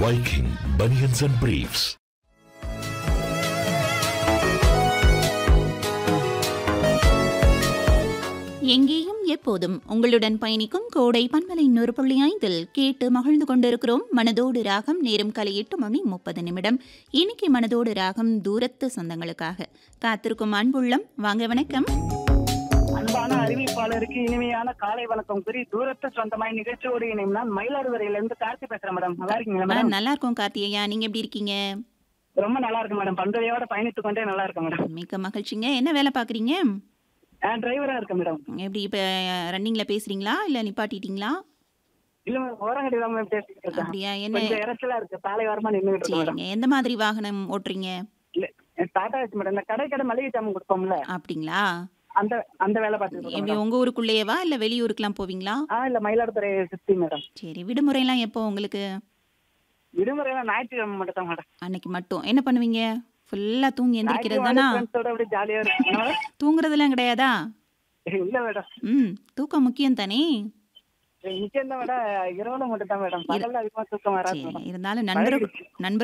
Viking Bunions and Briefs. எங்கேயும் எப்போதும் உங்களுடன் பயணிக்கும் கோடை பண்பலை 100.5 கேட்டு மகிழ்ந்து கொண்டிருக்கிறோம். மனதோடு ராகம். நேரம் காலை 8:30. இன்னைக்கு மனதோடு ராகம் தூரத்து சொந்தங்களுக்காக காத்திருக்கும் அன்புள்ளம். வாங்க, வணக்கம். அன்பான அறிவிப்பாளருக்கு இனிமையான காலை வணக்கம் கூறி தூரத்து சொந்தமாய் நிகழ்ச்சியோடு இணையும் நான் மயிலாடுதுறையில இருந்து கார்த்தி பேசுறேன் மேடம். நல்லா இருக்கீங்களா மேடம்? நல்லா இருக்கும் கார்த்திகையா, நீங்க எப்படி இருக்கீங்க? ரொம்ப நல்லா இருக்கு மேடம். பந்ததையோட பயணித்துக் கொண்டே நல்லா இருக்கு மேடம். மிக்க மகிழ்ச்சிங்க. என்ன வேலை பாக்குறீங்க? டிரைவரா இருக்கேன் மேடம். எப்படி இப்ப ரன்னிங்ல பேசுறீங்களா இல்ல நிப்பாட்டிட்டீங்களா? இல்ல ஓரங்கடி தான் மேம் பேசிட்டு இருக்கேன். அப்படியா? என்ன கொஞ்சம் இறச்சலா இருக்கு, சாலை வாரமா நின்னுட்டு இருக்கு மேடம். சரிங்க. எந்த மாதிரி வாகனம் ஓட்டுறீங்க? இல்ல டாடா ஏசி மேடம். இந்த கடை மளிகை ஜாமான் கொடுப்போம்ல, அப்படிங்களா? அந்த அந்த வேலை பார்த்துட்டு இருக்கேன் எப்படி மேடம். உங்க ஊருக்குள்ளேயேவா இல்ல வெளியூருக்குலாம் போவீங்களா? இல்ல மயிலாடுதுறை சுத்தி மேடம். சரி. விடுமுறைலாம் எப்போ உங்களுக்கு? விடுமுறையெல்லாம் ஞாயிற்றுக்கிழமை மட்டும் தான் மேடம். அன்னைக்கு மட்டும் என்ன பண்ணுவீங்க? ஃபுல்லா தூங்கி எந்திரிக்கிறது தானா? ஃப்ரெண்ட்ஸோட அப்படியே ஜாலியா இருக்கு. தூங்குறதெல்லாம் கிடையாதா? இல்ல மேடம், தூக்கம் முக்கியம் தானே. நிச்சயம் தான் மேடம். இரவுல மட்டும் தான் மேடம். பகல்ல அதிகமா தூக்கம் வராது சரி. மேடம். இருந்தாலும் நண்பர்கள்